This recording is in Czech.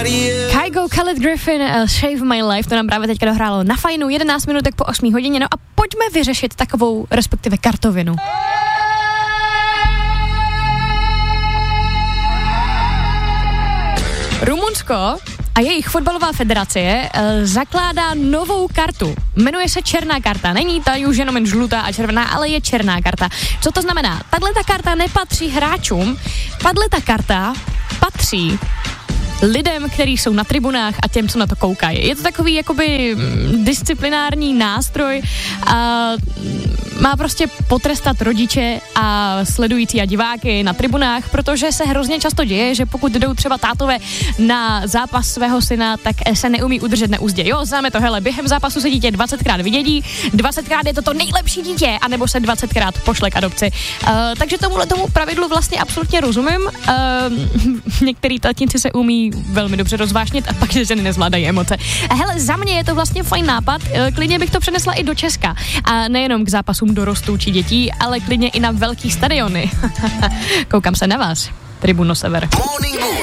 Kygo, Khaled Griffin, Save My Life, to nám právě teďka dohrálo na fajnu, 11 minutek po 8 hodině, no a pojďme vyřešit takovou, respektive kartovinu. Rumunsko a jejich fotbalová federace zakládá novou kartu. Jmenuje se černá karta. Není ta už jenom žlutá a červená, ale je černá karta. Co to znamená? Tato karta nepatří hráčům, tato karta patří lidem, kteří jsou na tribunách a těm, co na to koukají. Je to takový jakoby disciplinární nástroj a má prostě potrestat rodiče a sledující a diváky na tribunách, protože se hrozně často děje, že pokud jdou třeba tátové na zápas svého syna, tak se neumí udržet na úzdě. Jo, známe to, hele, během zápasu se dítě 20krát vydědí, 20krát je to nejlepší dítě, anebo se 20krát pošle k adopci. Takže tomu pravidlu vlastně absolutně rozumím. Některý tatínci se umí velmi dobře rozvášnit a pak, že ženy nezvládají emoce. Hele, za mě je to vlastně fajn nápad, klidně bych to přenesla i do Česka. A nejenom k zápasům dorostů či dětí, ale klidně i na velký stadiony. Koukám se na vás. Tribuno Sever. Morning